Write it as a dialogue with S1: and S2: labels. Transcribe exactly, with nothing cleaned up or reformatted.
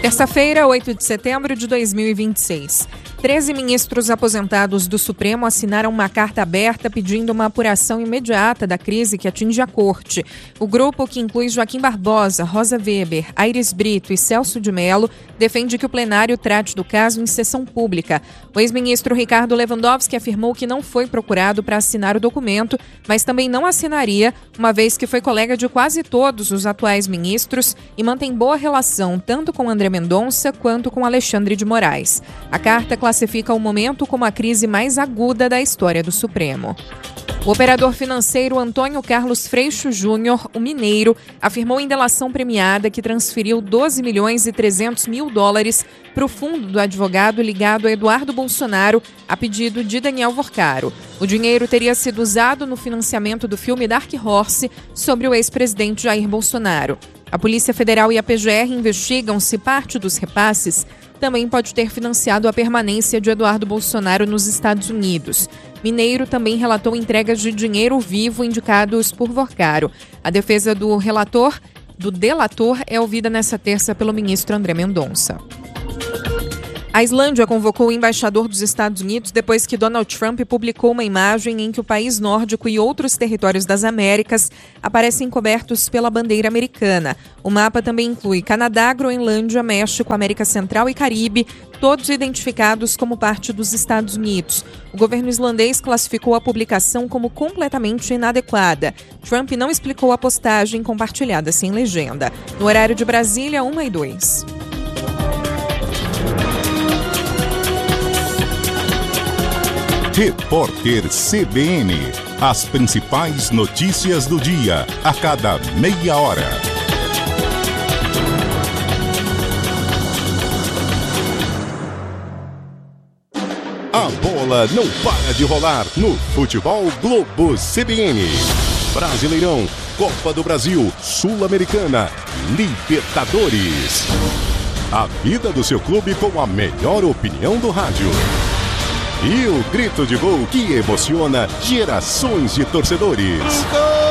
S1: Terça-feira, oito de setembro de dois mil e vinte e seis. Treze ministros aposentados do Supremo assinaram uma carta aberta pedindo uma apuração imediata da crise que atinge a Corte. O grupo, que inclui Joaquim Barbosa, Rosa Weber, Aires Brito e Celso de Mello, defende que o plenário trate do caso em sessão pública. O ex-ministro Ricardo Lewandowski afirmou que não foi procurado para assinar o documento, mas também não assinaria, uma vez que foi colega de quase todos os atuais ministros e mantém boa relação tanto com André Mendonça quanto com Alexandre de Moraes. A carta classifica o momento como a crise mais aguda da história do Supremo. O operador financeiro Antônio Carlos Freixo Júnior, o Mineiro, afirmou em delação premiada que transferiu doze milhões e trezentos mil dólares para o fundo do advogado ligado a Eduardo Bolsonaro, a pedido de Daniel Vorcaro. O dinheiro teria sido usado no financiamento do filme Dark Horse sobre o ex-presidente Jair Bolsonaro. A Polícia Federal e a P G R investigam se parte dos repasses também pode ter financiado a permanência de Eduardo Bolsonaro nos Estados Unidos. Mineiro também relatou entregas de dinheiro vivo indicados por Vorcaro. A defesa do relator, do delator, é ouvida nesta terça pelo ministro André Mendonça. A Islândia convocou o embaixador dos Estados Unidos depois que Donald Trump publicou uma imagem em que o país nórdico e outros territórios das Américas aparecem cobertos pela bandeira americana. O mapa também inclui Canadá, Groenlândia, México, América Central e Caribe, todos identificados como parte dos Estados Unidos. O governo islandês classificou a publicação como completamente inadequada. Trump não explicou a postagem compartilhada sem legenda. No horário de Brasília, uma e dois.
S2: Repórter C B N. As principais notícias do dia, a cada meia hora. A bola não para de rolar no Futebol Globo C B N. Brasileirão, Copa do Brasil, Sul-Americana, Libertadores. A vida do seu clube com a melhor opinião do rádio. E o grito de gol que emociona gerações de torcedores.